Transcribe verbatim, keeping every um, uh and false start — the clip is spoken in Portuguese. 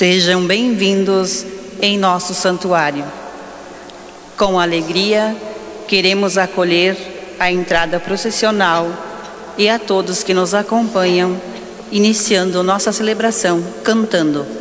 Sejam bem-vindos em nosso santuário. Com alegria, queremos acolher a entrada processional e a todos que nos acompanham, iniciando nossa celebração cantando.